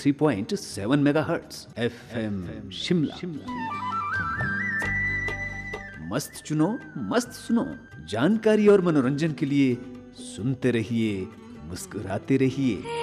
103.7 megahertz FM Shimla. मस्त चुनो मस्त सुनो, जानकारी और मनोरंजन के लिए सुनते रहिए, मुस्कुराते रहिए।